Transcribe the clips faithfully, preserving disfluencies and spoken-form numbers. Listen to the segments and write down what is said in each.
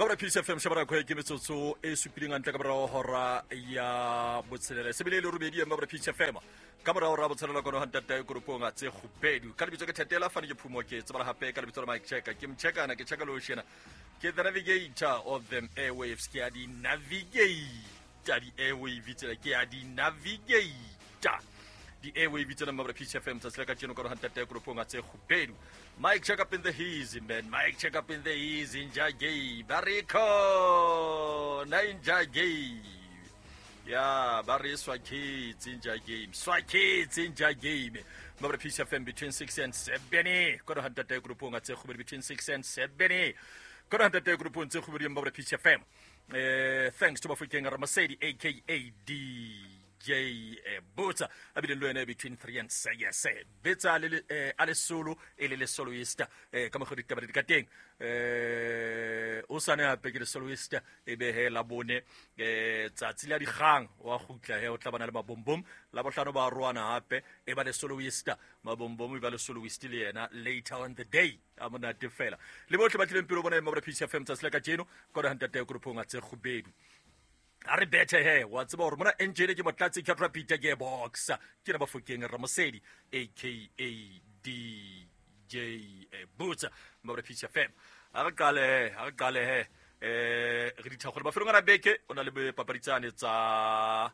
Babra P C F M shabara kwa ke metsotso e supileng antle ka bra hora ya botselele se bile le rubedi ya Babra P C F M ka bra hora botselele go no hantata e grupong a tse khubedu ka lebitso ke thetela fane ke phumo ke tsebala hape ka lebitso la Mike Checker ke mcheka na ke cheka lo shena ke the navigator of them airwaves ke adi navigator di airwave tsela ke adi navigator the airwave vitana Babra P C F M tsa ka tseno go no hantata e grupong a tse khubedu Mike check up in the easy, man. Mike check up in the easy. Njagay. Bariko. Na Njagay. Yeah, Barry Swakits in Njagay. Swakits in Njagay. Babra P C F M between six and seven. Kono hanta te grupo nga tse khubiri between six and seven. Kono hanta te grupo tse khubiri Babra P C F M. Uh, thanks to Bafukeng Ramasedi, aka D. J Bota abile lwene between three and six yes betsa le ale solo ele le soloista ka mo khodi tabadi ka teng eh o sana pe ke le soloista e be he la bone eh tsatsi la digang wa gutla he o tla bana le mabombom la bohlano ba roana hape e ba le soloista mabombom e ba le soloista le yena later on the day amona tefela le botle ba tlileng pelo bona mo P C F M tsa sela ka jeno go re hanta te go ruponga tse khubedu Are better he what's about mona engine ke motlatsi ke rapita ke box ke na Bafokeng Ramasedi aka D J Boots Babra P C F M a re kale a re kale he eh re ditha gore ba felong ana beke ona le paparitsane tsa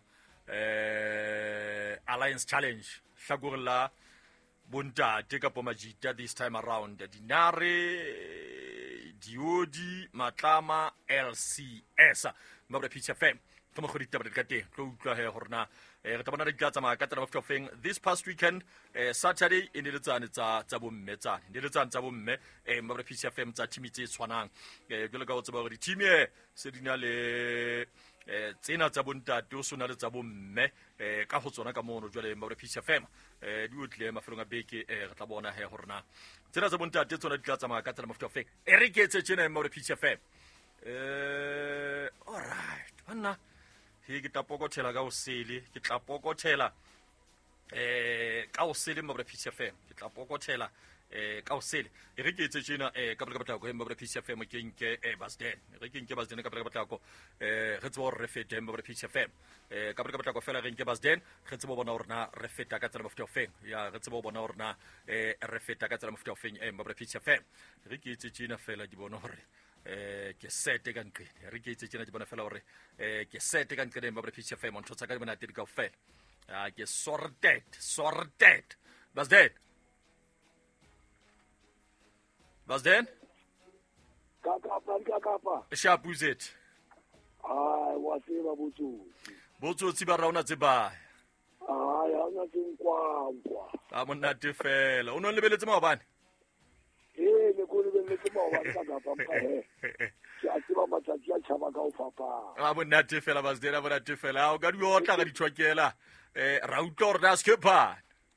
eh Alliance Challenge hlagorela bonta te ka pomajita this time around dinare diodi matlama L C S Babra P C F M ka mo godita ba ka teng tlo utlwa he horna re tabana re tla tsama ka tsana of thing this past weekend eh, Saturday in le tsane tsa tsa bomme tsane le le tsane tsa bomme eh Babra P C F M tsa team tse tshwanang eh jole ka o tsaba gore team e se dina le eh tsena tsa bontate o sona le tsa bomme eh ka go tsona ka mono jole Babra P C F M eh di utlwe mafelong a beke eh re tla bona he horna tsena tsa bontate tsona di tla tsama ka tsana of thing e re ke tse tsena Babra P C F M eh all right bana he ke tapokothela ka o sele ke tla pokothela eh ka o sele Babra P C F M ke tla pokothela eh ka o sele e re ke tse tsena eh ka baka batla go Babra P C F M ke nke e Basden re ke nke Basden ka baka batla go eh re tsbo re fete Babra P C F M eh ka baka batla go fela re nke Basden re tsbo bona rona re feta ka tsela mofta ofeng ya re tsbo bona rona eh re feta ka tsela mofta ofeng eh Babra P C F M re ke tse tsena fela di bona hore eh ke sete ka nqene re ke itse tsena di bona fela hore eh ke sete ka nqene Babra P C F M on tshotsa ka bona tedi ka ofela ah ke sorted sorted Basden Basden Kaka panka kapa sharp uzet ai waseba botso botso tsi ba rauna tse ba ai ha na tsinkwa kwa a monna te fela o no lebeletse maobane eh le go lebeletse maobane ka kapa mpa he ya tsiba matsatsi a tshaba ka o fapa a monna te fela Basden a bona te fela o ka di otla ga di tshwakela eh ra utlwa da skepa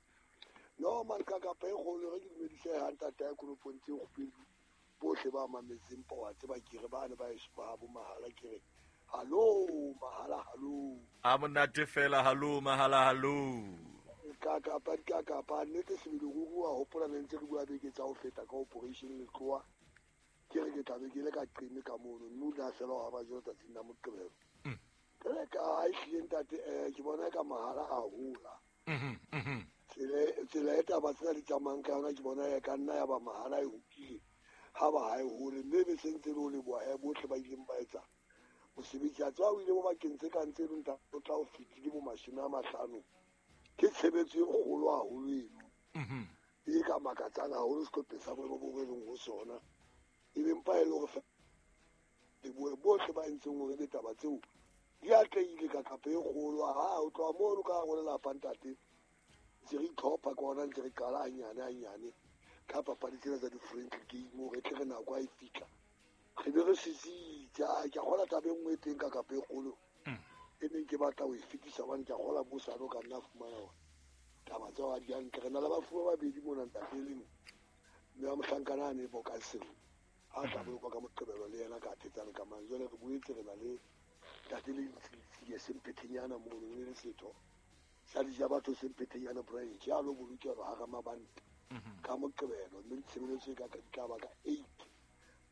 no man ka kapa e go le re di medise hanta ta go pontse go pedi bohle ba mametseng pa wa tseba ke re bana ba ispa bo mahala ke re hallo mahala hallo a monna te fela hallo mahala hallo ka ka pa ka ka pa ne ke se le go bua hopola ntse re bua beke tsa o feta ka operation le tloa ke re ke tabe ke le ka qime ka mono nnu la sela wa ba jota tsina mo qebelo ke ka ai hlentate eh ke bona ka mahala a hula mhm mhm tsele tsele eta ba tsela di tsamang ka ona ke bona ya ka nna ya ba mahala e hukile ha ba ha e hole mme be sentse le le bua e botle ba ileng ba etsa o sebetsa tswa o ile mo ba kentse ka ntse le nta o tla o fitile mo mashina a mahlano ke tshebetso e kgolo haholo eno mhm e ka makatsana haholo sekope sa bo bo bo leng ho sona e be mpa e le go fa le bua botle ba ntseng o re taba tseo di a tleile ka kape e kgolo ha o tloa mo o ka go le la pantate se re tlhopha ka ona ntse re qala anyane anyane ka papadi tsena tsa di-friendly game re tle re nako a e fitlha re be re sisitsa ke a gola tabeng nngwe teng ka kape e kgolo e neng ke batla o e fetisa bane ke a gola mo sano ka nna fumana ona taba tsa wa di antle re na le bafuwa babedi mona ntateleng mme wa mohlankana a ne bo ka seo a tla bolokwa ka moqebelo le yena ka thetsane ka mang jole re boetse re na le tateleng tsie sempethenyana mono ne le setho sa di ja batho sempethenyana branch ya lo bolokelo ha ga mabanta ka moqebelo mme tshebeletso e ka ka ba ka eight ba le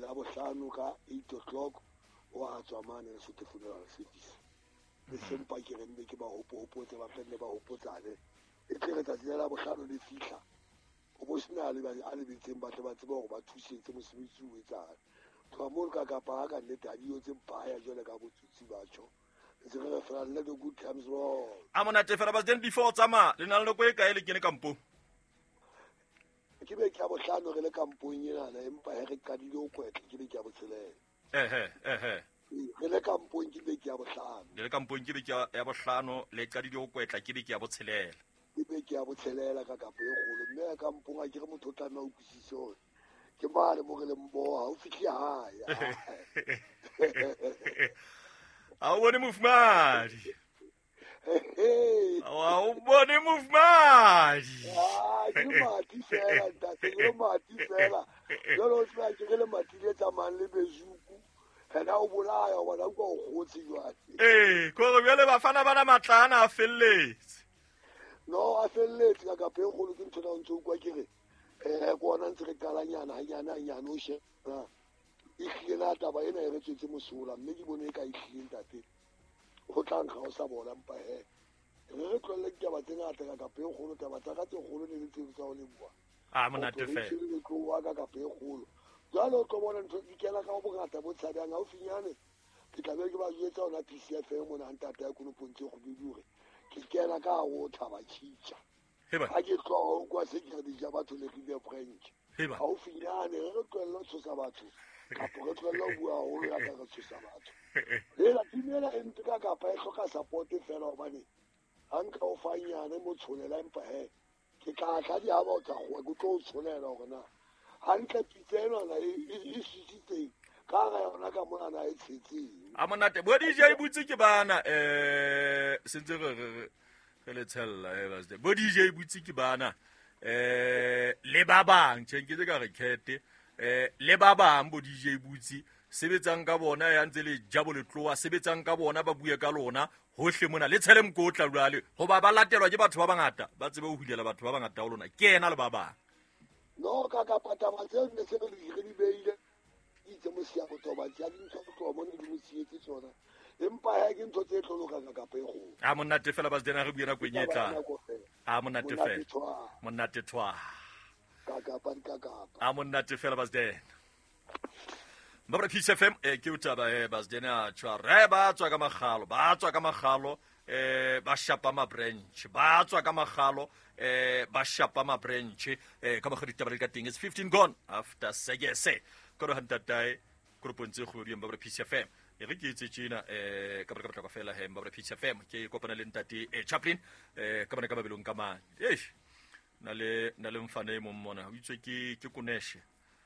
la bohlano ka eight o'clock o a tswa mane Lesotho Funeral Service le sempa ke re mme ke ba hopo-hopotse ba penne ba hopotsane e tle re tsatsi la bohlano le fihla o bo sena le ba a le bitseng ba tle ba tseba hore ba thusetse mosebetsi o etsang tloa moo ka kapa ka nnete a dio tse mpaya jwale ka botsotsi batho ntse re re fela le the good times roll a monate fela ba tsena before tsama le na le go e kae le kene kampong ke be ke a bohlano re le kampong ena na empa he re qadile ho kwetla ke be ke a botshelela ehe ehe re le kampong ke be ke a bohlano le kampong ke be ke ya bohlano le qadile ho kwetla ke be ke a botshelela ke be ke a botshelela ka kapo e kgolo mme kampong a ke re motho o tla nna o kwisise hore ke mane mo re le mmoha ha o fihle hae a o bone mofumadi a o bone mofumadi ah ke mati fela ntate ke mati fela jalo o tsaya ke le mati le tsamayang le bezuku ena o bolaya wena go o gotse jwale eh go go bjale bafana bana matlana a felletse no a felletse ka kapo e kgolo ke ntho na ntse o kwa ke re eh kona ntse re kalanyana hanyana hanyana o shena e hlile taba ena e re tswetse mosola mme ke bone e ka ihlile ntate go tlang ga o sa bona mpa he re re tlole ke ba tsena tla ka kapo e kgolo taba tsa ka tse kgolo ne le tsentsa o le bua a monate fela le tlo wa ka kapo e kgolo jalo o tlo bona ntho di kena ka go bongata bo tshabang ha o finyane ke tla be ke ba jetsa ona P C F mo na ntate ya kuno pontse go dudure ke kena ka go thaba chicha heba ha ke tlo kwa se ke di ja batho le ke French heba ha o finyane re re tlole tsosa batho kapo re tlole bua ho ya ka re tsosa batho le la timela e ntse ka kapa e hloka support fela hobane ha nka o fanyane mo tsholela empa he ke tla tla di ha ba o tla go go tlo tsholela hore na ha nka pitseno na e sitse ka ga yona ka mona na e tsitseng a monate bo di ja ibutse ke bana eh sentse re re le tshella e ba se bo di ja ibutse ke bana eh le ba bang tsheng ke ka re khete eh le ba bang bo di ja ibutse sebetsang ka bona ya ntse le jabo le tloa sebetsang ka bona ba buye ka lona hohle mona le tshele mkotla jwale hoba ba latelwa ke batho ba bangata ba tsebe ho hulela batho ba bangata ho lona ke ena le ba bang no ka ka pata ba tse ne se re di di beile itse mo sia go toba tsa di ntho go mo di mo sietse tsona empa ha ke ntho tse tlologa ka kape go a monate fela ba tsena re buena go nyetla a monate fela monate twa ka ka pa ka ka a monate fela ba tsena Mbabra P C F M e ke utaba e ba tsena tshwa re ba tswa ka magalo ba tswa ka magalo eh ba shapa ma branch ba tswa ka magalo eh ba shapa ma branch eh ka bagodi tabale ka teng is fifteen gone after segese go re hanta tai go repontse go di Mbabra P C F M e re ke itse tsena eh ka ba ka ka fela he Mbabra P C F M ke kopana le ntate e Chaplin eh ka bana ka babelong ka mane eish na le na le mfane mo mmona o itse ke ke kuneshe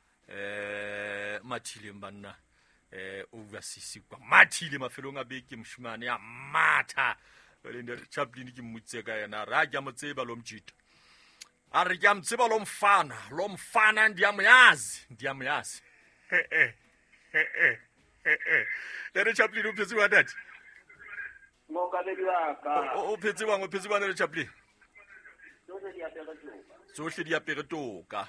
eh mathile banna eh overseas kwa mathile mafelong a beke mshumane ya matha le nda Chaplin ke mmutse ka yena ra ja motseba lo mjita a re ja mtseba lo mfana lo mfana ndiyamyazi ndiyamyazi eh eh eh eh le Chaplin o phetse wa dati mo ka le ya ka o phetse wa ngo phetse wa le Chaplin tsohle di apere toka tsohle di apere toka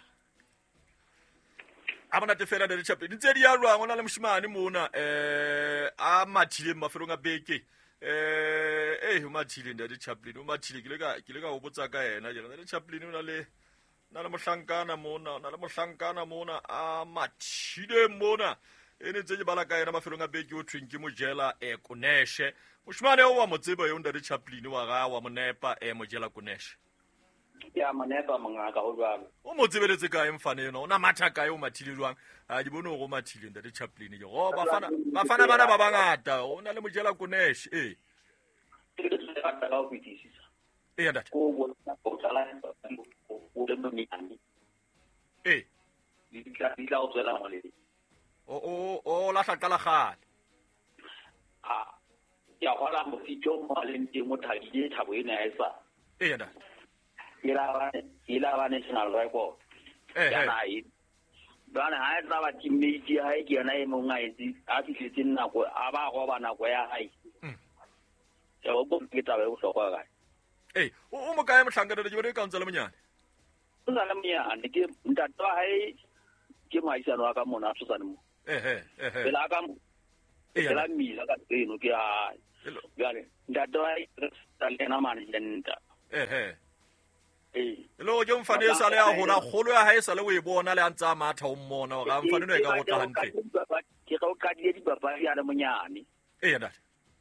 abana te fela le Chaplin ntse di ya lwang ona le moshimane mona eh a mathile mafelong a beke eh eh mathile nda le Chaplin o mathile ke le ka ke le ka o botsa ka yena jana le Chaplin o na le na le mohlankana mona na le mohlankana mona a mathile mona ene tse bala ka yena mafelong a beke o twinki mojela e kuneshe moshimane o wa motseba yo nda le Chaplin wa ga wa monepa e mojela kuneshe ya manepa mangaka ho jwalo o mo tsebeletse ka emfane eno ona matha ka yo mathile jwang a di bone go mathile nda le Chaplin ke go bafana bafana bana ba bangata ona le mojela kunesh eh ke se ka ka o fitisisa eh nda ko bo o tsala o le mmiani eh di tla di tla o tsela mo le o o o la hlakala gale a ya hola mo fitjo mo le nteng mo thadile thabo ena ya isa eh nda ila ila national record eh ya na yi bana ha tla ba teammate ha ke yona e mongwe a itse a fitlhetse nako a ba go ba nako ya hai ya go ke taba go hlokwa ga eh o mo kae mohlankana di bone ka ntse le monyane nna le monyane ke ntato ha e ke moaisano wa ka mona a tshosane mo ehe ehe pela ka pela mmila ka tseno ke a jale ntate wa ta lena mane lenta ehe eh lo ke mfane e sale ya hola kgolo ya ha e sale o e bona le a ntsa matha o mmona o ga mfane no e ka go tla hantle ke go ka di di papa ya le monyane eh ntate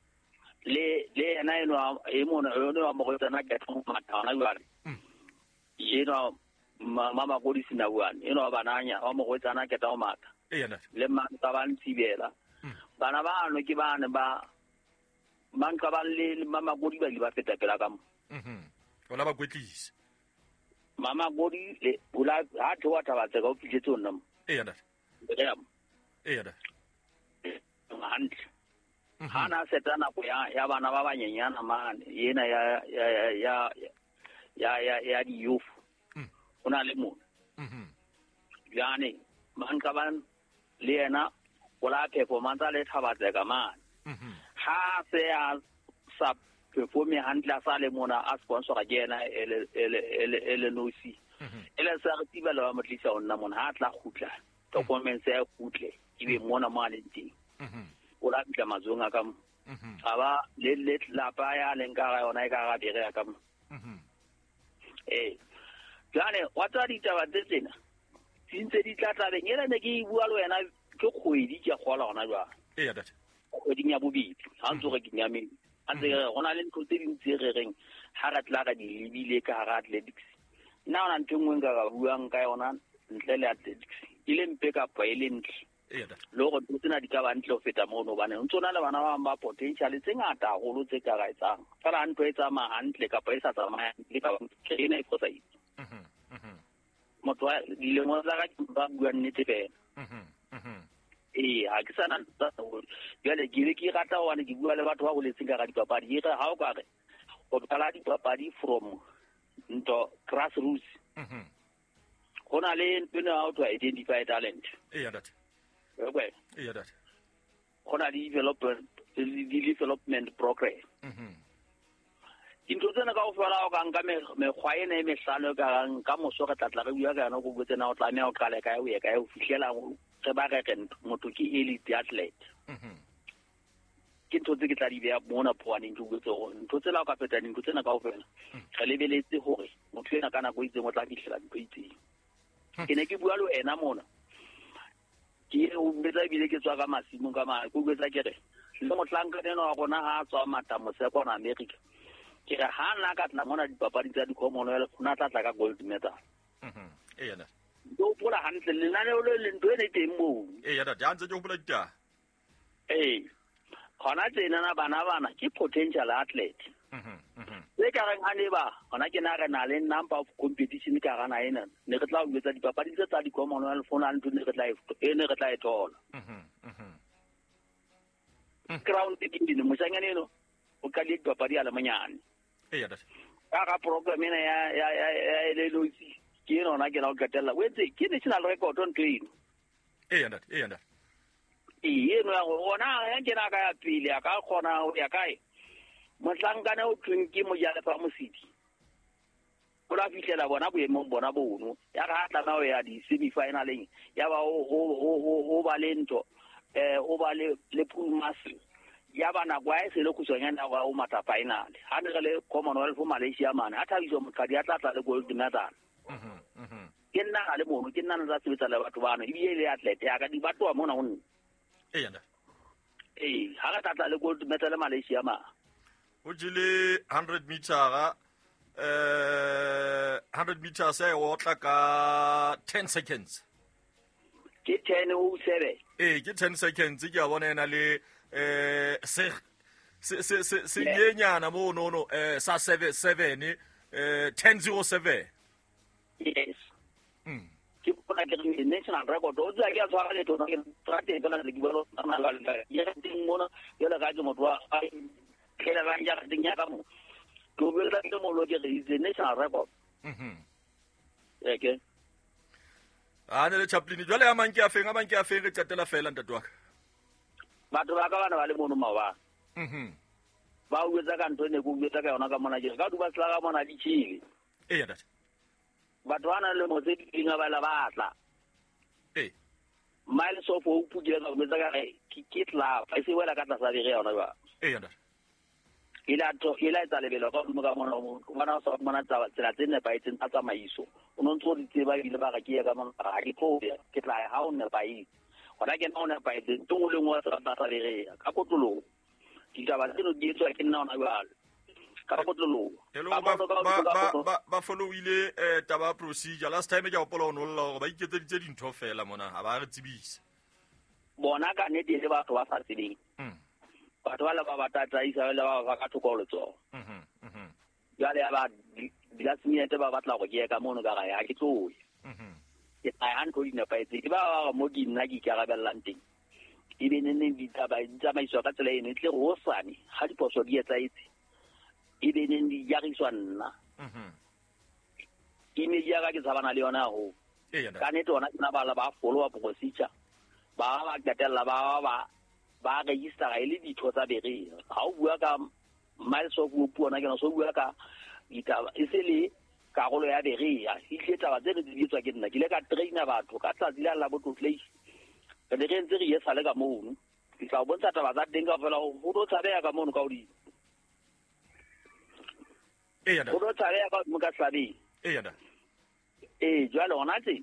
le le ena eno e mona e no mo go tsena ke tlo matha na jwale ye no mama go di sina bwana eno bananya wa mo go tsana ke ta o matha eh ntate le mang ka ba ntshibela bana ba no ke bana ba mang ka ba le mama go di ba di ba feta pela ka mo mhm ola ba kwetlisa mama go di le bula ha thowa taba tsa go fitletse ona mo eh ntate ya eh ntate hand hana setana ko ya ya bana ba banyenyana mane yena ya ya ya ya ya ya di youth ona le mo mhm yani man ka ban le ena wala performance le thaba tsa mane mhm ha se a sa perform handla sa le mona a sponsor ga yena ele ele ele ele nosi ele sa re tiba le ba motlisa ona mona ha tla khutla performance ya khutle ibe mona mane teng mhm ola tla mazonga ka mhm aba le le la pa ya le nka ga yona e ka ga bere ya ka mhm eh jane wa tsa di taba tsena sintse di tla tla bengela ne ke bua le wena ke kgwedi ke gola gona jwa eh ntate kgwedi ya bobedi ha ntse re ke nyame a ntse gona le ntse di ntse re reng ha ra tla ga di lebile ka ga athletics na ona ntengwe nga ga buang ka yona ntle le athletics ile mpe ka pa ile ntle eh ntate lo go tsena di ka ba ntle o feta mo no bana ntsona le bana ba ba potential tse ngata go lo tse ka ga etsang fela ntwe etsa ma hantle ka pa isa tsamaya le ka ke ina e fosa itse mhm mhm motho wa le mo tsa ga ba bua nnete fela mhm mhm eh ha ke sana tsa go jale ke ke rata wa ne ke bua le batho ba go le tsinga ga dipapadi e ga ha o ka re o tala dipapadi from nto grassroots mhm gona le ntwe how to identify talent eh ntate okay eh ntate gona di development di development program mhm into tsena ka o fela o ka nka me me khwaene me hlano ka nka moso ka tlatla re bua ka no go botsena o tla me o kale ka o ye ka o fihlela go re ba re kent motho ke elite athlete mhm ke ntho tse ke tla di bea mona phoaneng ke botse go ntho tsela o ka feta ntho tsena ka o fela re lebeletse gore motho ena kana go itse mo tla fihlela ntho itseng ke ne ke bua le ena mona ke o betsa bile ke tswa ka masimo ka ma go betsa ke re le motlanka neno wa gona ha tswa mata mo se kona America ke re ha nna ka tla mona dipapadi tsa di-commonwealth go na tla tla ka gold medal mhm eh ntate do pola hantle le nane o le ntwe ne teng mo eh ntate ya ntse ke go pola dita eh gona tsena na bana bana ke potential athlete mhm mhm le ka reng hane ba gona ke na re na le number of competition ka gana ena ne re tla o etsa dipapadi tsa di-commonwealth for na ntwe ne re tla e ne re tla e thola mhm mhm ground ke dine mo sangane no o ka le dipapadi ala manyane eh ntate ka ga program ena ya ya ya le loitsi ke no na ke na o gatella wetse ke national record on train eh ntate eh ntate e no ya gona ya ke na ka ya pele ka gona o ya kae motlangane o twinki mo ya le fa mosidi o la fihlela bona boemong bona bono ya ga tla na o ya di semi finaleng ya ba o o o ba lento eh o ba le le pool mass ya bana kwa e se le kutsonyana wa o mata final ha ne le Commonwealth for Malaysia man ha thabiso motladi ya tla tla le gold medal mhm mhm ke nna ga le mono ke nna nna tsebetsa le batho bana e bile le athlete ya ka di batho wa mona on eh ntate eh ha ga tla le gold medal Malaysia ma o jile one hundred meter eh one hundred meters e o tla ka ten seconds ke ten o seven eh ke ten seconds ke a bona ena le eh se se se se se nyenyana mo no no eh sa seven seven eh ten oh seven yes mm ke bona ke re national record o tsa ke a tshwara le tona ke trate bona le ke bona na ga le ya ding mona ya la ga ke motho wa ke la banja ka ding ya ka mo go be la ke mo lo ke re is national record mhm okay a ne le chaplain jwale ya mang ke a feng a mang ke a feng re tsetela fela ntate wa ka batho ba ka bana ba le mono mawa mhm ba o etsa ka ntho ne go etsa ka yona ka mona ke ka du ba tla ka mona di chile eh ntate batho bana le mo tse di nga ba la batla ee miles of hope ke la metsa ka ke ke tla fa se wela ka tla sa dire yona ba ee ntate ila to ila tsa lebelo ka mo ka mona mo bona sa mona tsa tsela tsene ba itse tsa maiso o no ntse di tseba ile ba ka ke ka mona ga ke tlo ke tla ha o ne ba itse ona ke nona ba itse to le ngwa sa tsa dire ka kotolo di taba tseno di etswa ke nna ona ba ka kotolo hello ba ba ba ba follow ile eh taba procedure last time ke a pola ono la ba iketse ditse dintho fela mona ha ba re tsebisa bona ka ne di le batho ba sa tsebeng mm batho ba la ba batata isa le ba ba ka thokolo tso mhm mhm ya le ba di la tsimiete ba batla go ke ka mono ka ga ya ke tloe mhm ke a han go dina paetse ba ba mo di nna di ka gabelang teng e be ne ne di taba di tsamaiso ka tsela ene tle go sane ha di poso di etsa itse e be ne di yagiswa nna mhm e me ya ga ke tsabana le yona ho ee ka ne tona ke na ba la ba follow up procedure ba ba gatella ba ba ba register ile ditho tsa bere ha o bua ka miles of go puana ke no so bua ka ditaba e se le karolo ya bere ya ile taba tse di ditswa ke nna ke le ka trainer batho ka tla dila la boto place ka le rentse re yesa le ka mono ke tla bontsha taba tsa teng ka fela go do tsabea ka mono ka odi ee go do tsabea ka mo ka sabe ee ntate eh jwale ona tse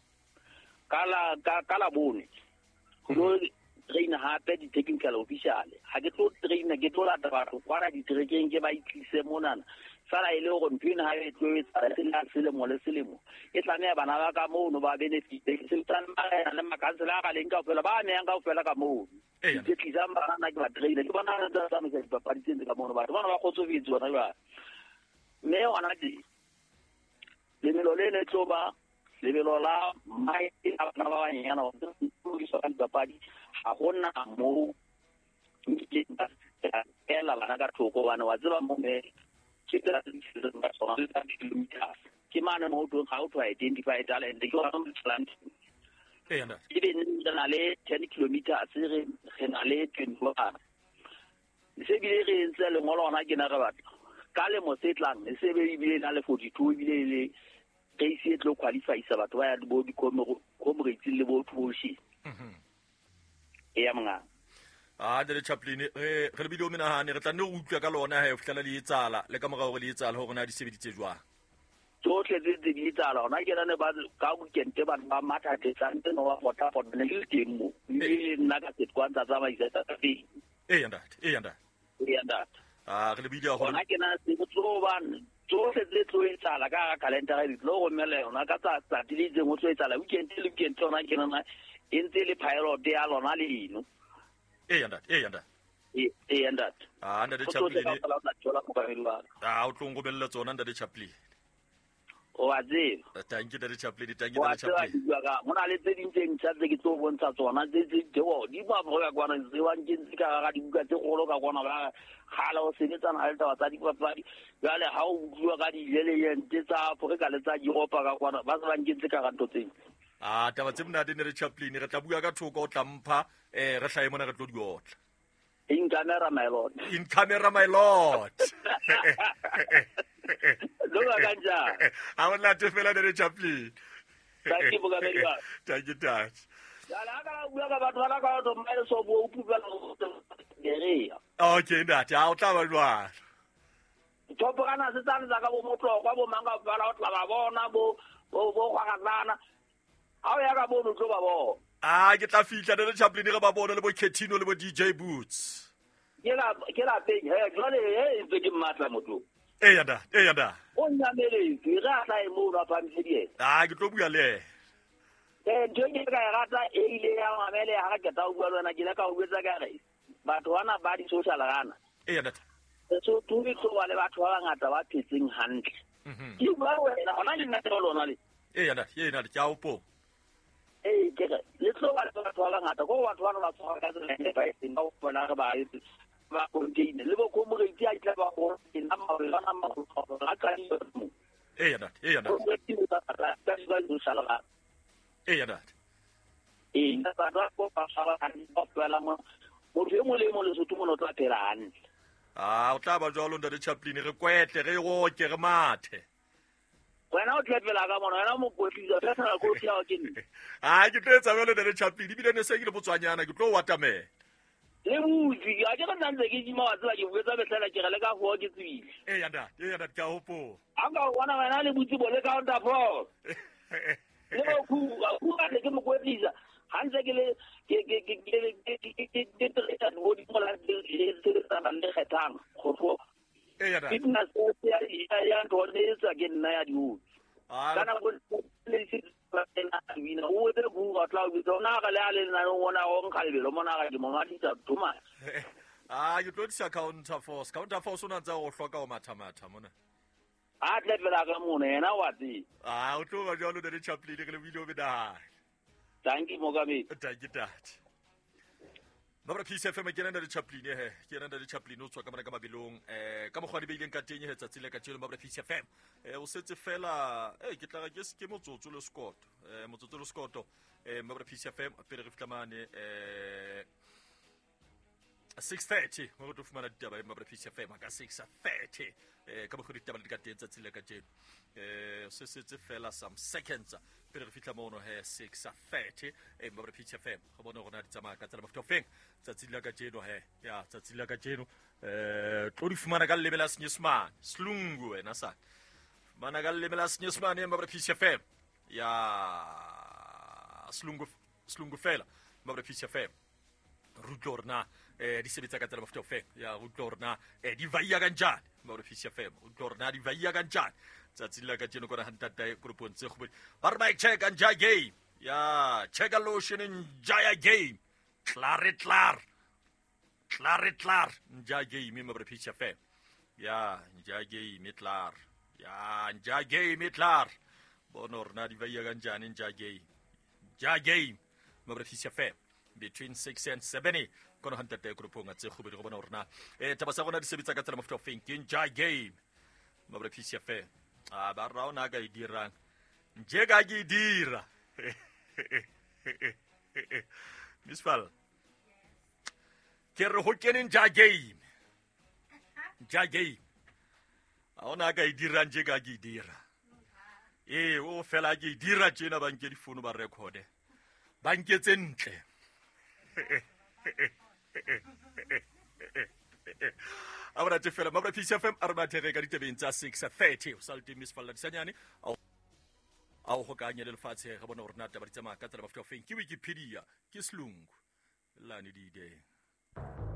kala kala bone go train hape di technical official ha ke tlo train ke tlo la batho kwara di trekeng ke ba itlise monana sala ile go mpina ha e tlo etsa se la selemo le selemo e tlameha bana ba ka mono ba benefit ke se tsan ba le makansela ga leng ka fela ba me nga fela ka mono ee ke tlisa bana na ke ba train ke bana tsa tsa me se ba partitse ka mono batho bana ba go tsovitse bona ba me ona di le melo le ne tlo ba lebelo la mai a bana ba banyana o tlo so ka dipapadi ha gona mo ke ela bana ka thoko bana wa tseba mo me ke tla tsitse ba tsona le tsa kilometers ke mana mo to how to identify talent ke wa mo talent ee ntate e be ne na le ten kilometers re re na le twenty-four se bile re ntse le ngolo ona ke na ga batho ka le mo setlang se be bile na le forty-two bile le ke ise tlo qualify sa batho ba ya bo di comrades le bo tloshi mhm e ya mga a de chaplain re re bideo menahane re tla nne go utlwa ka lona ha e fitlela le etsala le ka morago le etsala go rena di sebeditse jwa tsotlhe tse tse di etsala ona ke rane ba ka go kente ba ba matha te tsantse no wa fota fota ne le teng mo le nna ka se kwanta tsa ba isa tsa teng ee ntate ee ntate e ya ntate a re le bideo go ona ke na se go tsoban tsotlhe tse tlo etsala ka calendar e tlo go mele ona ka tsa tsa di le go tlo etsala weekend le weekend ona ke na entse le pilot ya lona le ino ee ntate ee ntate e e ntate a ntate chaplain a o tlo ngobella tsona ntate chaplain o a tseba thank you ntate chaplain thank you wa ntate chaplain tseba go na le tse dintseng tsa tse ke tlo bontsha tsona tse tse deo di ba go ka kwana tse wa ntse ka ga di buka tse golo ka kwana ba gala o sebetsana le taba tsa di papadi jale ha o bua ka di leleyente tsa Afrika le tsa Europe ka kwana ba se ba ntse ka ga ntho tse a taba tse mona ntate chaplain re tla bua ka thoko o tla mpha eh re hlae mona re tlo di otla in camera my lord in camera my lord lo ga kanja a wona te fela ntate chaplain thank you boga meriwa thank you dad jala ka bua ka batho ba ka to mai so bo upuka geria okay ntate a o tla ba jwa topo kana se tsana za ka bo motlo kwa bo manga ba la o tla ba bona bo bo bo ga kana a o ya ka bo no tlo ba bo a ke tla fitla ntate chaplain re ba bona le bo Ketino le bo D J Boots ke la ke la peng he jole he ntse ke matla motho ee ya ntate ee ya ntate o nyamele ke ga tla e mo ra pamtsedie a ke tlo bua le eh ntho ke ka rata e ile ya mamele ha ke ta o bua lona ke la ka o betsa ka re batho bana ba di social gana ee ya ntate so tu bi tlo ba le batho ba ngata ba phetseng hantle mhm ke bua wena ona le nna lona le ee ya ntate ee ntate ke a o po eh ke le tlo ba le batho ba ngata go batho ba ba tshwara ka tsela e ba e seng ba bona ga ba e ba container le bo ko mo re tsia itla ba go nna ma re lana ma go ga ka di mo ee ya ntate ee ya ntate ee ya ntate eh nna ba ba go ba sala ka di ba pela mo mo re mo le mo le sotu mo no tla phela hantle a o tla ba jalo ntate chaplain re kwetle re go ke re mathe wena o tlepela ka mona wena mo kwetlisa personal coach ya ke nne a ke tlo etsa bjalo Daniel Chaplin ebile ne se ke le botswanyana ke tlo watamela le butsi a ke go ntse ke di mawa tsela ke botsa betlela ke gele ka go ke tswile e ya nda e ya nda ka hopo a ka bona wena le butsi bo le counter four le go ku ku ka le ke mo kwetlisa hanse ke le ke ke ke ke ke ke ke treta go di mola le le tsana le khetang go go e ya nda fitness ya ya ntho le tsa ke nna ya di u kana go le se na wina o te go ga tla o tsona ga le ale na wona o nkhalebelo mona ga ke mo matisa tuma ah you don't see counter force counter force una tsa go hloka o mathamatha mona a tle fela ka mona yena wa tsi ah o tlo ba jalo Daniel Chaplin ke le video be da thank you Mogami thank you dad Mabra P C F M ke nna le Chaplin he ke nna le Chaplin o tswa ka mara ka mabelong eh ka mogwa di beileng ka teng he tsatsile ka tselo Mabra P C F M eh o setse fela eh ke tla ke se ke motsotso le skoto eh motsotso le skoto eh Mabra P C F M pele re fitla mane eh six thirty mo go tofumana ditaba e Mabra P C F M ka six thirty eh ka bogodi ditaba di ka teng tsatsile ka tselo eh se setse fela some seconds pele re fitla mono he six thirty e Mabra P C F M go bona gona di tsamaya ka tsela bafitofeng tsatsile ka tseno he ya tsatsile ka tseno eh tlo di fumana ka lebela senyesman slungu wena sa mana ka lebela senyesman e Mabra P C F M ya slungu slungu fela Mabra P C F M rutlorna eh di sebetsa ka tsela bafitofeng ya rutlorna eh di vaya kanjani Mabra P C F M rutlorna di vaya kanjani tsatsile ka tseno kona hantata e grupong tse go ba re ba check anja game ya check a lotion njaya game Claret clar. Claret clar. Njage mi Mabra P C F M. Ya, njage mi clar. Ya, njage mi clar. Bonor na di vaya ganjani njage. Njage Mabra P C F M. Between six and seven. Kono hanta te grupo nga tse go be go bona rona. Eh tabasa gona di sebetsa ka tsela mofuta of think njage Mabra P C F M. Ah ba raona ga idirang. Njega gi dira. Misfal. Ke re ho kene nja game. Nja game. A ona ka idira nje ka ke dira. Eh o fela ke dira tsena ba nke di phone ba recorde. Ba nketse ntle. Abra te fela Mabra P C F M arba tere ka ditebeng tsa six thirty o salte Misfal la disanyane. A o go ka nya le lefatshe ga bona rona taba di tsamaya ka tsela ba fitofeng ke Wikipedia ke slungu lane di ide